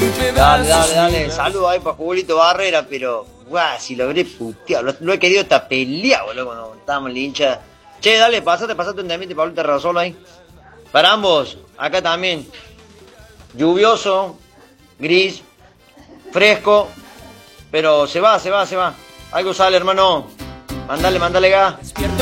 Dale. Saludos ahí para Julito Barrera, pero, guau, si logré putear. Lo he querido hasta pelear, boludo, cuando estábamos en la hincha. Che, dale, pasate un temite, Pablo Terrazolo ahí. Para ambos, acá también. Lluvioso, gris, fresco, pero se va. Algo sale, hermano. Mándale gas.